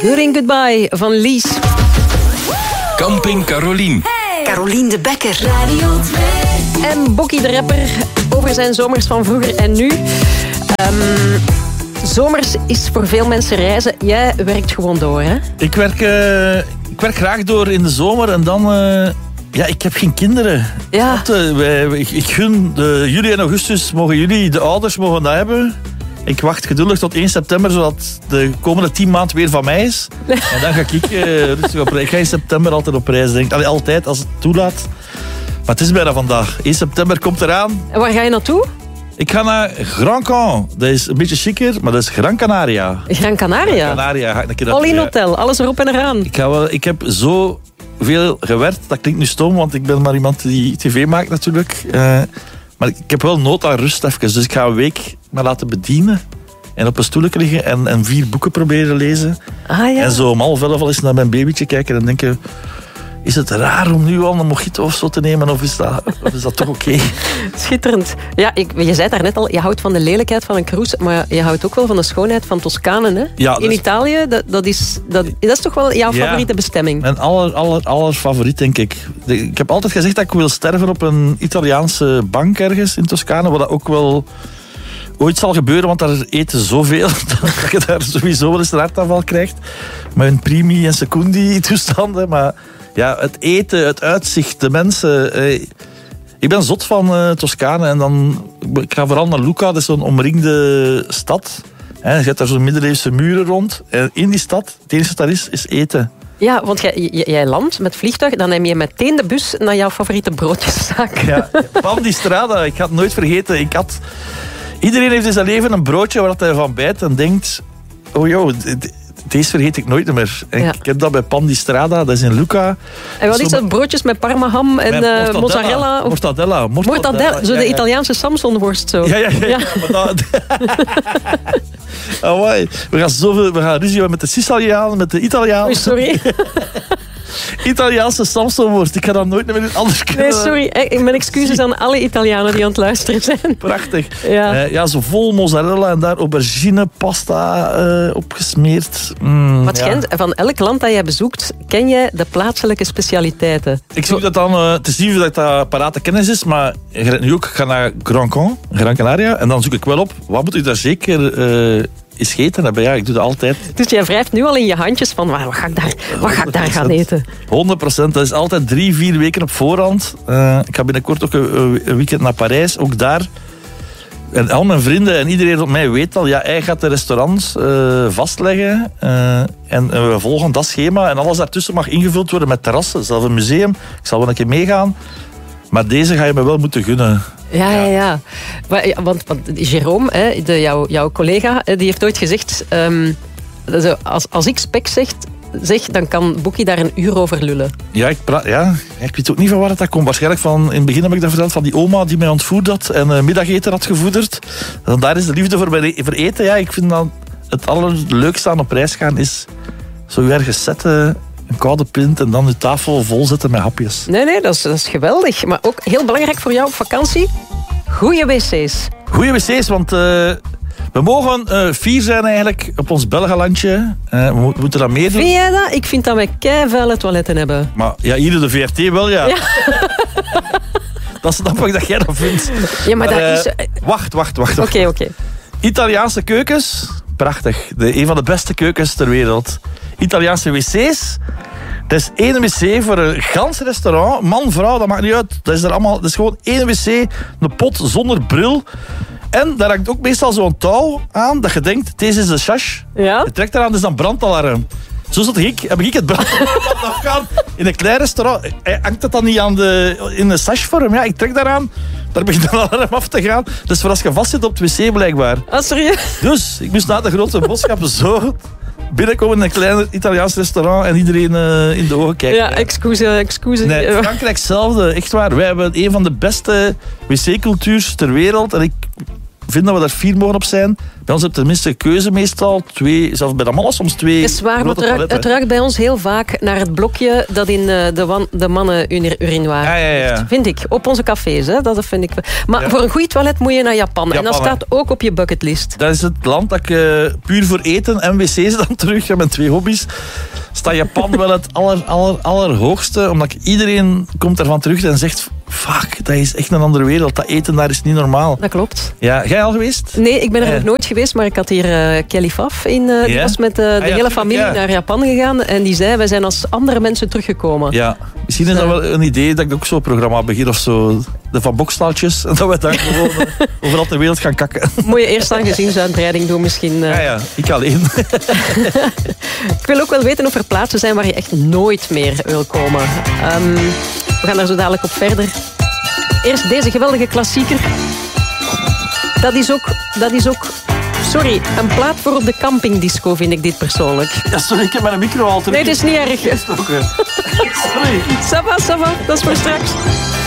Good in Goodbye van Lies. Camping Carolien. Hey. Carolien de Bekker. Radio 2. En Bokkie de rapper over zijn zomers van vroeger en nu. Zomers is voor veel mensen reizen. Jij werkt gewoon door, hè? Ik werk graag door in de zomer en dan... ik heb geen kinderen. Ja. Ik gun juli en augustus, de ouders mogen dat hebben. Ik wacht geduldig tot 1 september, zodat de komende 10 maanden weer van mij is. En dan ga ik rustig op reis. Ik ga in september altijd op reis, denk ik. Allee, altijd, als het toelaat. Maar het is bijna vandaag. 1 september komt eraan. En waar ga je naartoe? Ik ga naar Gran Can. Dat is een beetje chiquer, maar dat is Gran Canaria. Gran Canaria? Gran Canaria ga ik een keer All in hotel, alles erop en eraan. Ik heb zo veel gewerkt. Dat klinkt nu stom, want ik ben maar iemand die tv maakt natuurlijk. Maar ik heb wel nood aan rust even. Dus ik ga een week me laten bedienen. En op een stoelje liggen en 4 boeken proberen lezen. Ah, ja. En zo om 10:30 eens naar mijn babytje kijken en denken... Is het raar om nu al een mojito of zo te nemen? Of is dat toch oké? Schitterend. Ja, je zei daar net al, je houdt van de lelijkheid van een cruise, maar je houdt ook wel van de schoonheid van Toscane. Hè? Ja, in Italië, dat is toch wel jouw favoriete bestemming? Mijn aller favoriet, denk ik. Ik heb altijd gezegd dat ik wil sterven op een Italiaanse bank ergens in Toscane, wat dat ook wel ooit zal gebeuren, want daar eten zoveel dat je daar sowieso wel eens een hartaanval krijgt. Met een primi en secondi toestanden, maar... Ja, het eten, het uitzicht, de mensen. Ik ben zot van Toscane en dan... Ik ga vooral naar Lucca, dat is zo'n omringde stad. Je hebt daar zo'n middeleeuwse muren rond. En in die stad, het enige dat daar is eten. Ja, want jij landt met vliegtuig, dan neem je meteen de bus naar jouw favoriete broodjeszaak. Ja, Pan di Strada, ik ga het nooit vergeten. Iedereen heeft in zijn leven een broodje waar hij van bijt en denkt... Oh joh, deze vergeet ik nooit meer. En ik heb dat bij Pan di Strada, dat is in Lucca. En wat is dat? Broodjes met parmaham en mozzarella? Mortadella. Zo de Italiaanse Samsonworst. Zo. Ja. Amai. We gaan ruzie hebben met de Sicilianen, met de Italianen. Oei, sorry. Italiaanse Samsonworst. Ik ga dat nooit meer anders kunnen. Nee, sorry. Mijn excuses aan alle Italianen die aan het luisteren zijn. Prachtig. Ja, zo vol mozzarella en daar aubergine, pasta opgesmeerd. Wat schijnt, van elk land dat jij bezoekt, ken jij de plaatselijke specialiteiten? Ik zoek dat dan, het is niet dat dat parate kennis is, maar nu ook, ik ga naar Gran Canaria en dan zoek ik wel op, wat moet ik daar zeker... is eten hebben. Ja, ik doe dat altijd. Dus jij wrijft nu al in je handjes van wat ga ik daar gaan eten? 100%. Dat is altijd 3-4 weken op voorhand. Ik ga binnenkort ook een weekend naar Parijs. Ook daar. En al mijn vrienden en iedereen rond mij weet al, hij gaat de restaurants vastleggen. En we volgen dat schema. En alles daartussen mag ingevuld worden met terrassen. Zelfs een museum. Ik zal wel een keer meegaan. Maar deze ga je me wel moeten gunnen. Ja. Want Jérôme, jouw collega, die heeft ooit gezegd... als ik spek zeg, dan kan Bokkie daar een uur over lullen. Ja, ik weet ook niet van waar dat komt. Waarschijnlijk in het begin heb ik dat verteld van die oma die mij ontvoerd had en middageten had gevoederd. En daar is de liefde voor eten. Ja, ik vind dat het allerleukste aan op reis gaan is zo ergens zetten... Een koude pint en dan de tafel volzetten met hapjes. Nee, dat is geweldig. Maar ook heel belangrijk voor jou op vakantie, goede wc's. Goede wc's, want we mogen fier zijn eigenlijk op ons Belgenlandje. We moeten dat meer doen. Vind jij dat? Ik vind dat wij keivuile toiletten hebben. Maar ja, hier de VRT wel, ja. Dat snap ik dat jij dat vindt. Ja, maar dat is... Wacht. Oké. Italiaanse keukens, prachtig. Een van de beste keukens ter wereld. Italiaanse wc's. Dat is 1 wc voor een gans restaurant. Man, vrouw, dat maakt niet uit. Dat is gewoon 1 wc, een pot zonder bril. En daar hangt ook meestal zo'n touw aan dat je denkt, deze is de chash. Ja? Je trekt eraan, dus dan brandalarm. Zo heb ik het brandalarm afgaan in een klein restaurant. Hangt dat dan niet in de sashvorm? Ja, ik trek daaraan. Daar begint de alarm af te gaan. Dus voor als je vast zit op het wc blijkbaar. Ah, serieus? Dus ik moest na de grote boodschappen zo binnenkomen in een klein Italiaans restaurant en iedereen in de ogen kijken. Ja, excuses. Nee, Frankrijk hetzelfde, echt waar. Wij hebben een van de beste wc-cultuurs ter wereld. En vinden dat we daar 4 mogen op zijn. Bij ons heb je tenminste keuze meestal. 2, zelfs bij de mannen soms 2. Het is waar, maar het ruikt bij ons heel vaak naar het blokje dat in de mannen-urinoir ligt. Vind ik. Op onze cafés, hè. Dat vind ik. Maar voor een goed toilet moet je naar Japan. En dat staat ook op je bucketlist. Dat is het land dat ik puur voor eten en wc's dan terug heb. Mijn 2 hobby's. Staat Japan wel het allerhoogste. Omdat iedereen komt ervan terug en zegt... Fuck, dat is echt een andere wereld. Dat eten daar is niet normaal. Dat klopt. Ja, jij al geweest? Nee, ik ben er nog nooit geweest. Maar ik had hier Kelly Faf in. Die was met de hele familie naar Japan gegaan. En die zei, wij zijn als andere mensen teruggekomen. Ja, misschien is dat wel een idee dat ik ook zo'n programma begin of zo. De Van Bokstaaltjes. En dat we daar gewoon overal ter wereld gaan kakken. Moet je eerst aan gezinsuitbreiding doen misschien. Ja, ik alleen. Ik wil ook wel weten of er plaatsen zijn waar je echt nooit meer wil komen. We gaan daar zo dadelijk op verder. Eerst deze geweldige klassieker. Dat is ook... Sorry, een plaat voor op de campingdisco vind ik dit persoonlijk. Ja, sorry, ik heb mijn micro al terug. Nee, dat is niet erg. Sorry. Ça va, dat is voor straks.